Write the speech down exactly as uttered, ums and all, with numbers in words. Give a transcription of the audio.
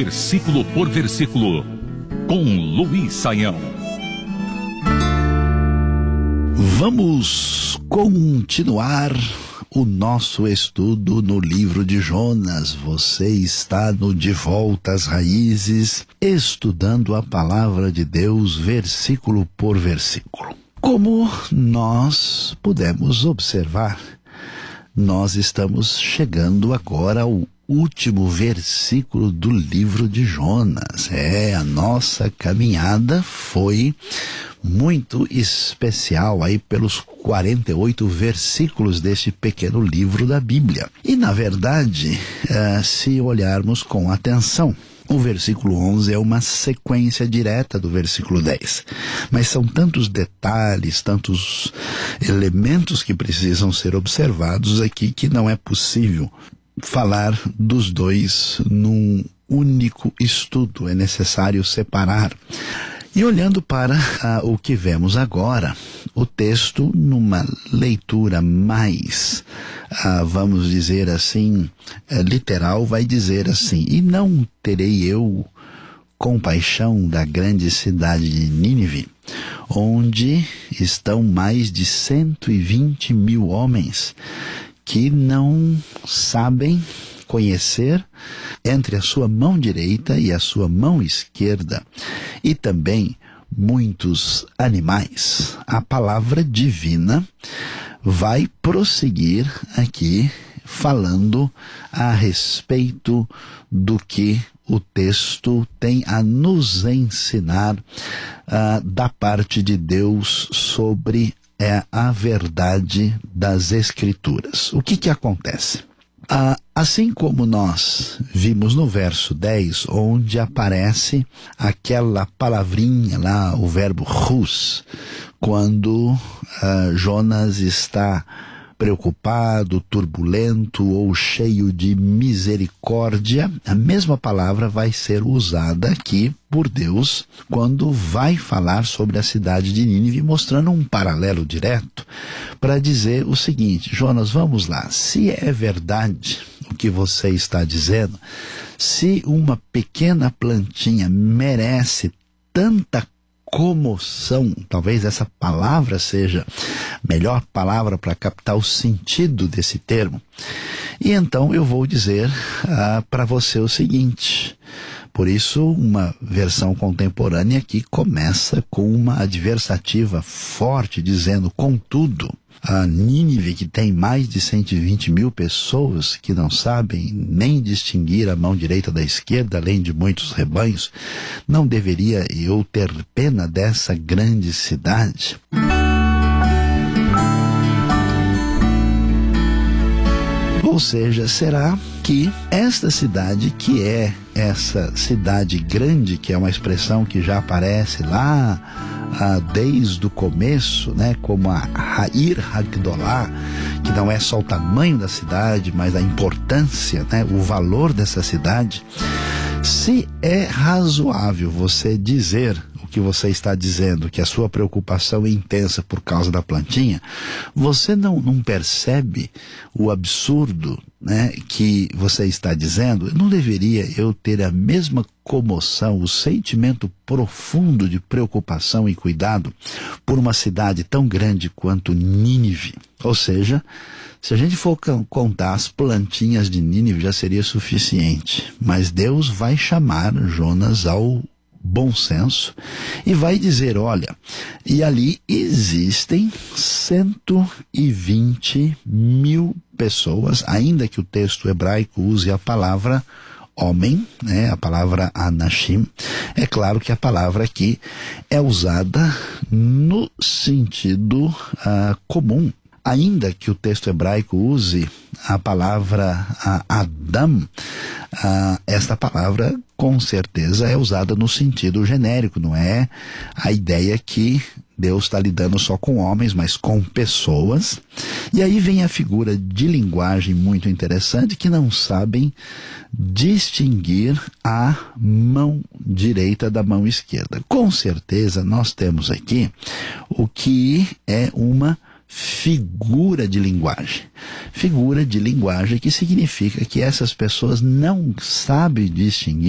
versículo por versículo, com Luiz Saião. Vamos continuar o nosso estudo no livro de Jonas. Você está no De Volta às Raízes, estudando a palavra de Deus, versículo por versículo. Como nós pudemos observar, nós estamos chegando agora ao último versículo do livro de Jonas. É, a nossa caminhada foi muito especial aí pelos quarenta e oito versículos deste pequeno livro da Bíblia. E na verdade, uh, se olharmos com atenção, o versículo onze é uma sequência direta do versículo dez. Mas são tantos detalhes, tantos elementos que precisam ser observados aqui que não é possível falar dos dois num único estudo. É necessário separar. E olhando para ah, o que vemos agora, o texto, numa leitura mais, ah, vamos dizer assim, eh, literal, vai dizer assim: e não terei eu compaixão da grande cidade de Nínive, onde estão mais de cento e vinte mil homens que não sabem conhecer entre a sua mão direita e a sua mão esquerda, e também muitos animais. A palavra divina vai prosseguir aqui falando a respeito do que o texto tem a nos ensinar uh, da parte de Deus sobre é, a verdade das Escrituras. O que que acontece? Ah, assim como nós vimos no verso dez, onde aparece aquela palavrinha lá, o verbo rus, quando ah, Jonas está preocupado, turbulento ou cheio de misericórdia, a mesma palavra vai ser usada aqui por Deus quando vai falar sobre a cidade de Nínive, mostrando um paralelo direto para dizer o seguinte: Jonas, vamos lá, se é verdade o que você está dizendo, se uma pequena plantinha merece tanta comoção, talvez essa palavra seja a melhor palavra para captar o sentido desse termo, e então eu vou dizer ah, para você o seguinte. Por isso, uma versão contemporânea que começa com uma adversativa forte, dizendo: contudo, a Nínive, que tem mais de cento e vinte mil pessoas que não sabem nem distinguir a mão direita da esquerda, além de muitos rebanhos, não deveria eu ter pena dessa grande cidade? Ou seja, será que esta cidade, que é essa cidade grande, que é uma expressão que já aparece lá ah, desde o começo, né, como a Ha'ir Hagdolah, que não é só o tamanho da cidade, mas a importância, né, o valor dessa cidade, se é razoável você dizer o que você está dizendo, que a sua preocupação é intensa por causa da plantinha, você não, não percebe o absurdo, né, que você está dizendo? Não deveria eu ter a mesma comoção, o sentimento profundo de preocupação e cuidado por uma cidade tão grande quanto Nínive? Ou seja, se a gente for contar as plantinhas de Nínive, já seria suficiente. Mas Deus vai chamar Jonas ao bom senso e vai dizer: olha, e ali existem cento e vinte mil pessoas, ainda que o texto hebraico use a palavra homem, né, a palavra anashim. É claro que a palavra aqui é usada no sentido uh, comum. Ainda que o texto hebraico use a palavra uh, Adam, uh, esta palavra com certeza é usada no sentido genérico, não é a ideia que Deus está lidando só com homens, mas com pessoas. E aí vem a figura de linguagem muito interessante, que não sabem distinguir a mão direita da mão esquerda. Com certeza nós temos aqui o que é uma figura de linguagem. Figura de linguagem que significa que essas pessoas não sabem distinguir